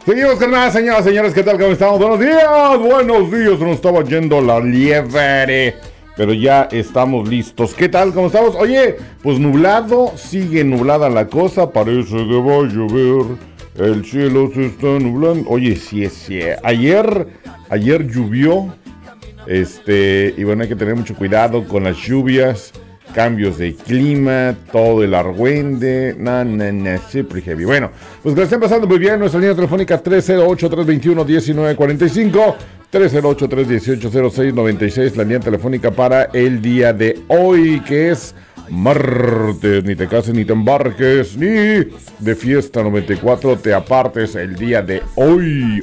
Seguimos con nada, señoras, señores, ¿qué tal? ¿Cómo estamos? Buenos días, nos estaba yendo la liebre, pero ya estamos listos. ¿Qué tal? ¿Cómo estamos? Oye, pues nublado, sigue nublada la cosa, parece que va a llover, el cielo se está nublando. Oye, sí, ayer llovió, y bueno, hay que tener mucho cuidado con las lluvias, cambios de clima, todo el argüende, super heavy. Bueno, pues que lo estén pasando muy bien. Nuestra línea telefónica 308-321-1945, 308-318-0696, la línea telefónica para el día de hoy, que es martes. Ni te cases, ni te embarques, ni de fiesta 94 te apartes el día de hoy.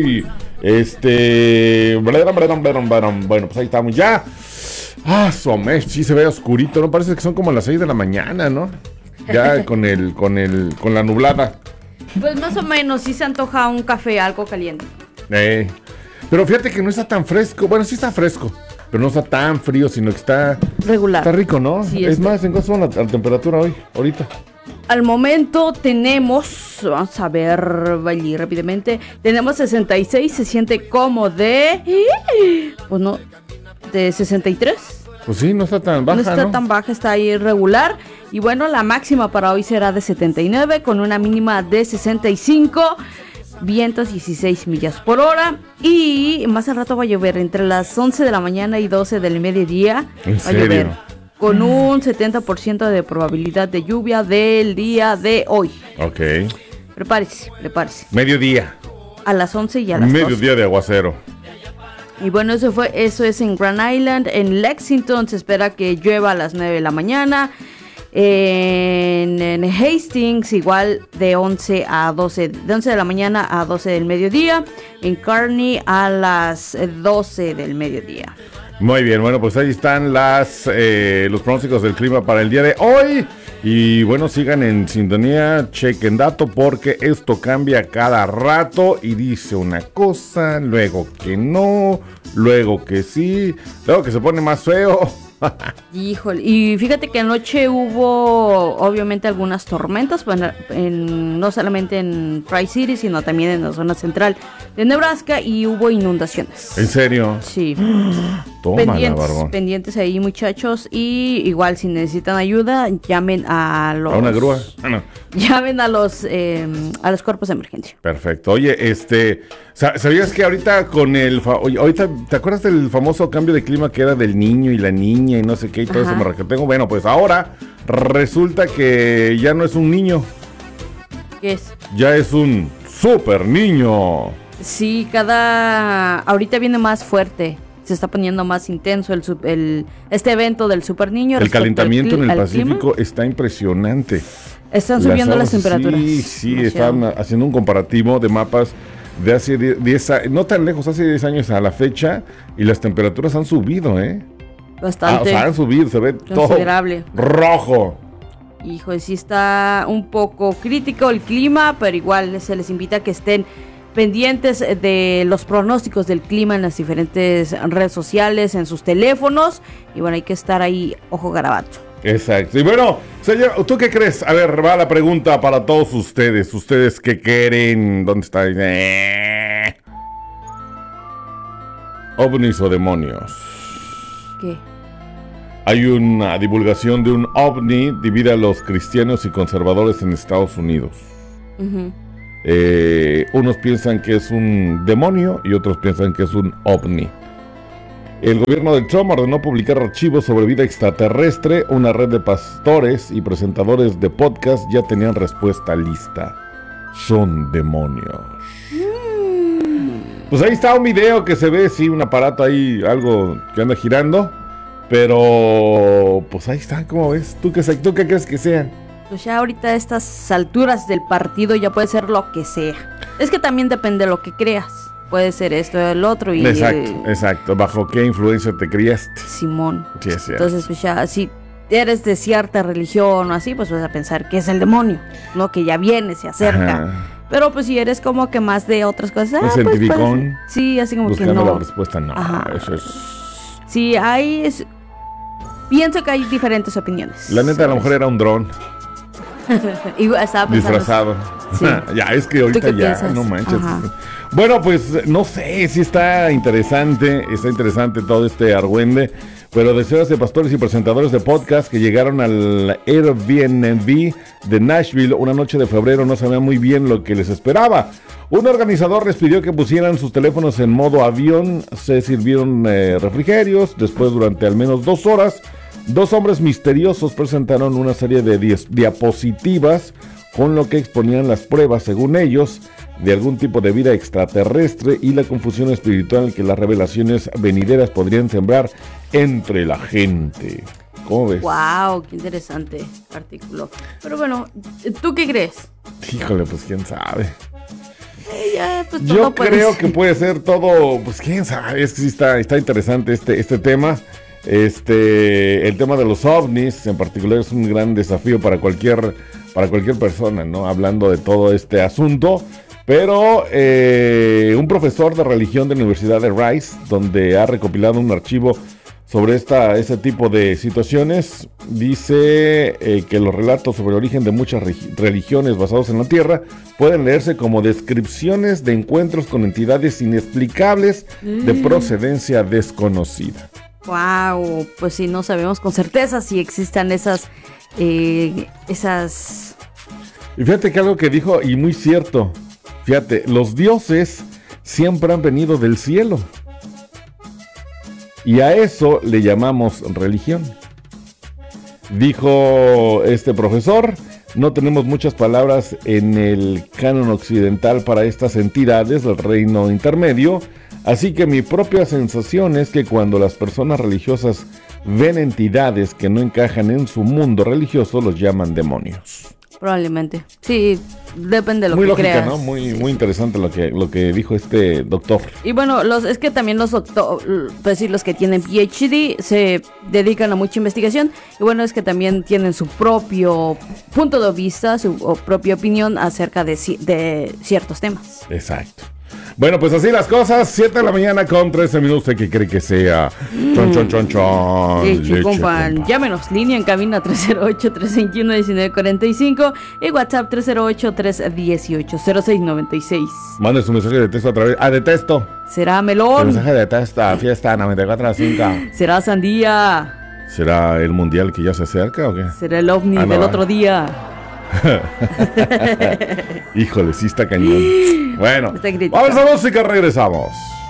Bueno, pues ahí estamos ya. Sí se ve oscurito, ¿no? Parece que son como las 6 de la mañana, ¿no? Ya con la nublada. Pues más o menos, sí se antoja un café, algo caliente. Pero fíjate que no está tan fresco. Bueno, sí está fresco, pero no está tan frío, sino que está regular. Está rico, ¿no? Sí, es más, ¿en cuánto va la temperatura ahorita? Al momento tenemos, vamos a ver, allí rápidamente, tenemos 66, se siente como de, pues no, de 63. Pues sí, no está tan baja, no está tan baja, está ahí regular. Y bueno, la máxima para hoy será de 79 con una mínima de 65, vientos 16 millas por hora. Y más al rato va a llover entre las 11 de la mañana y 12 del mediodía. ¿En serio? Va a llover con un 70% de probabilidad de lluvia del día de hoy. Ok. Prepárese. Mediodía. A las 11 y a las 12. Mediodía de aguacero. Y bueno, eso es en Grand Island. En Lexington se espera que llueva a las 9 de la mañana. En Hastings igual de 11 de la mañana a 12 del mediodía. En Kearney a las 12 del mediodía. Muy bien, bueno, pues ahí están los pronósticos del clima para el día de hoy. Y bueno, sigan en sintonía, chequen dato, porque esto cambia cada rato y dice una cosa, luego que no, luego que sí, luego que se pone más feo. Híjole, y fíjate que anoche hubo obviamente algunas tormentas, no solamente en Tri-City, sino también en la zona central de Nebraska, y hubo inundaciones. ¿En serio? Sí. Tómala, pendientes ahí, muchachos, y igual si necesitan ayuda, llamen a los... ¿A una grúa? No. Llamen a los cuerpos de emergencia. Perfecto. Oye, ¿sabías que ahorita ahorita, ¿te acuerdas del famoso cambio de clima que era del niño y la niña y no sé qué y todo? Ajá. Eso me recuerdo? Bueno, pues ahora resulta que ya no es un niño. ¿Qué es? Ya es un super niño. Sí, ahorita viene más fuerte. Se está poniendo más intenso este evento del super niño. El calentamiento en el Pacífico está impresionante. Están subiendo las temperaturas. Sí, están haciendo un comparativo de mapas de hace 10 años, no tan lejos, hace 10 años a la fecha, y las temperaturas han subido, Bastante. Han subido, se ve considerable. Todo rojo. Hijo, sí está un poco crítico el clima, pero igual se les invita a que estén pendientes de los pronósticos del clima en las diferentes redes sociales, en sus teléfonos, y bueno, hay que estar ahí, ojo garabato. Exacto. Y bueno, señor, ¿tú qué crees? A ver, va la pregunta para todos ustedes. ¿Ustedes qué creen? ¿Dónde está? ¿OVNIs o demonios? ¿Qué? Hay una divulgación de un OVNI, divide a los cristianos y conservadores en Estados Unidos. Uh-huh. Unos piensan que es un demonio y otros piensan que es un OVNI. El gobierno de Trump ordenó publicar archivos sobre vida extraterrestre. Una red de pastores y presentadores de podcast ya tenían respuesta lista. Son demonios. Pues ahí está un video que se ve, sí, un aparato ahí, algo que anda girando. Pero, pues ahí está, ¿cómo ves? ¿Tú qué crees que sean? Pues ya ahorita a estas alturas del partido ya puede ser lo que sea. Es que también depende de lo que creas. Puede ser esto o el otro. Y exacto. ¿Bajo qué influencia te criaste? Simón. Sí, es cierto. Entonces, pues ya, si eres de cierta religión o así, pues vas a pensar que es el demonio, ¿no? Que ya viene, se acerca. Ajá. Pero pues si eres como que más de otras cosas. ¿Un científicón? Pues, sí, así como buscando que no. La respuesta, no. Ajá. Eso es... Sí, pienso que hay diferentes opiniones. La neta, a lo mejor era un dron. Estaba pensando disfrazado. Sí. Ya, es que ahorita ¿Tú qué ya, piensas? no manches. Ajá. Bueno, pues no sé, sí está interesante todo este argüende, pero decenas de pastores y presentadores de podcast que llegaron al Airbnb de Nashville una noche de febrero no sabían muy bien lo que les esperaba. Un organizador les pidió que pusieran sus teléfonos en modo avión, se sirvieron refrigerios, después durante al menos 2 horas, 2 hombres misteriosos presentaron una serie de diapositivas con lo que exponían las pruebas, según ellos, de algún tipo de vida extraterrestre y la confusión espiritual que las revelaciones venideras podrían sembrar entre la gente. ¿Cómo ves? Wow, qué interesante artículo. Pero bueno, ¿tú qué crees? Híjole, pues quién sabe. Pues, Yo creo que puede ser todo, pues quién sabe, es que sí está interesante este tema. El tema de los ovnis en particular es un gran desafío para cualquier persona, ¿no? Hablando de todo este asunto. Pero un profesor de religión de la Universidad de Rice, donde ha recopilado un archivo sobre ese tipo de situaciones, dice que los relatos sobre el origen de muchas religiones basados en la Tierra pueden leerse como descripciones de encuentros con entidades inexplicables de procedencia desconocida. Wow, pues sí, no sabemos con certeza si existan esas. Y fíjate que algo que dijo, y muy cierto, fíjate, los dioses siempre han venido del cielo. Y a eso le llamamos religión. Dijo este profesor, no tenemos muchas palabras en el canon occidental para estas entidades del reino intermedio, así que mi propia sensación es que cuando las personas religiosas ven entidades que no encajan en su mundo religioso, los llaman demonios. Probablemente. Sí, depende de lo muy que lógica, creas. ¿no? Muy interesante lo que dijo este doctor. Y bueno, es que también los los que tienen PhD se dedican a mucha investigación. Y bueno, es que también tienen su propio punto de vista, su propia opinión acerca de ciertos temas. Exacto. Bueno, pues así las cosas, 7 de la mañana con 13 minutos, ¿usted qué cree que sea? Leche, compan. Llámenos, línea en cabina 308-321-1945 y WhatsApp 308-318-0696. Mande su mensaje de texto a través... de texto. ¿Será melón? Mensaje de texto, fiesta 94.5. ¿Será sandía? ¿Será el mundial que ya se acerca o qué? ¿Será el ovni del otro día? Híjole, sí está cañón. Bueno, vamos a música, regresamos.